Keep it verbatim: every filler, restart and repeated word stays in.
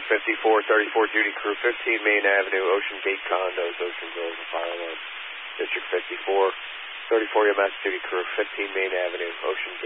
fifty-four, thirty-four duty crew, fifteen Main Avenue, Ocean Gate Condos, Ocean Grove, and Fire Alarm. District fifty-four, thirty-four E M S duty crew, fifteen Main Avenue, Ocean